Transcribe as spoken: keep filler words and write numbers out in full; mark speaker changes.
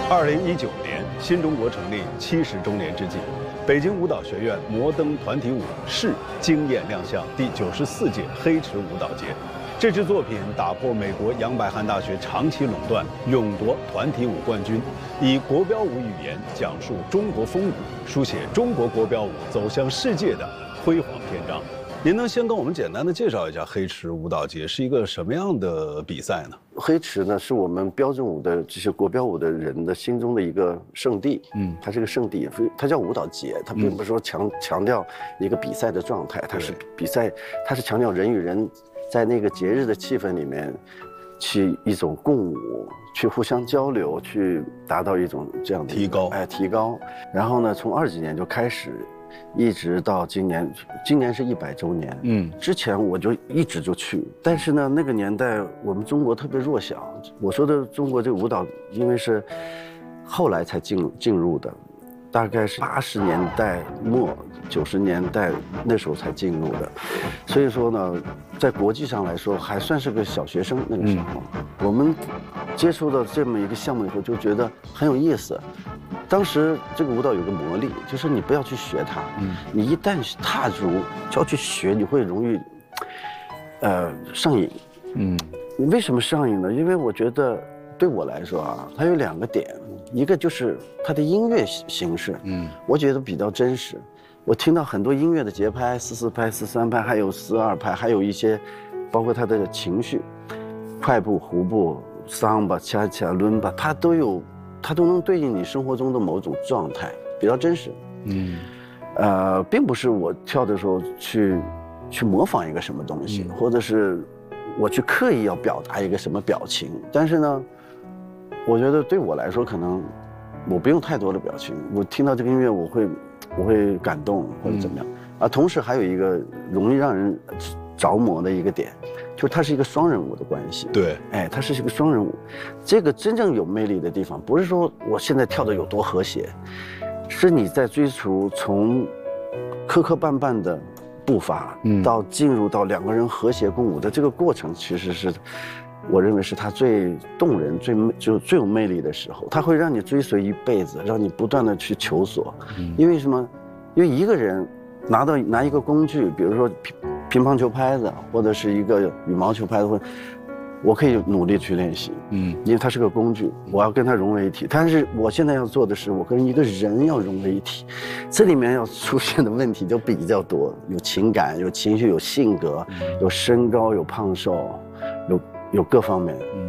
Speaker 1: 二零一九年，新中国成立七十周年之际，北京舞蹈学院摩登团体舞室惊艳亮相第九十四届黑池舞蹈节。这支作品打破美国杨百翰大学长期垄断，勇夺团体舞冠军，以国标舞语言讲述中国风骨，书写中国国标舞走向世界的辉煌篇章。您能先跟我们简单的介绍一下黑池舞蹈节是一个什么样的比赛呢？
Speaker 2: 黑池呢，是我们标准舞的这些国标舞的人的心中的一个圣地。嗯，它是个圣地，它叫舞蹈节，它并不是说强强调一个比赛的状态，它是比赛，它是强调人与人在那个节日的气氛里面，去一种共舞，去互相交流，去达到一种这样的
Speaker 1: 提高，
Speaker 2: 哎，提高。然后呢，从二几年就开始。一直到今年，今年是一百周年。嗯，之前我就一直就去，但是呢，那个年代我们中国特别弱小。我说的中国这个舞蹈，因为是后来才进进入的，大概是八十年代末九十年代那时候才进入的，所以说呢，在国际上来说还算是个小学生。那个时候，嗯、我们接触到这么一个项目以后，就觉得很有意思。当时这个舞蹈有个魔力，就是你不要去学它，嗯，你一旦踏入就要去学，你会容易，呃，上瘾。嗯，你为什么上瘾呢？因为我觉得对我来说啊，它有两个点，一个就是它的音乐形式，嗯，我觉得比较真实。我听到很多音乐的节拍，四四拍、四三拍，还有四二拍，还有一些，包括它的情绪，快步、胡步、桑巴、恰恰、伦巴，它都有。它都能对应你生活中的某种状态，比较真实。嗯，呃，并不是我跳的时候去去模仿一个什么东西，嗯、或者是我去刻意要表达一个什么表情。但是呢，我觉得对我来说，可能我不用太多的表情。我听到这个音乐，我会我会感动或者怎么样。嗯、啊，同时还有一个容易让人着魔的一个点。就是它是一个双人舞的关系，
Speaker 1: 对，
Speaker 2: 哎，它是一个双人舞。这个真正有魅力的地方，不是说我现在跳的有多和谐，是你在追逐从磕磕绊绊的步伐，嗯，到进入到两个人和谐共舞的这个过程，其实是我认为是它最动人、最就最有魅力的时候。它会让你追随一辈子，让你不断的去求索。嗯，因为什么？因为一个人拿到拿一个工具，比如说乒乓球拍子，或者是一个羽毛球拍子，或我可以努力去练习，嗯，因为它是个工具，我要跟它融为一体。但是我现在要做的是，我跟一个人要融为一体，这里面要出现的问题就比较多，有情感，有情绪，有性格，有身高，有胖瘦，有有各方面。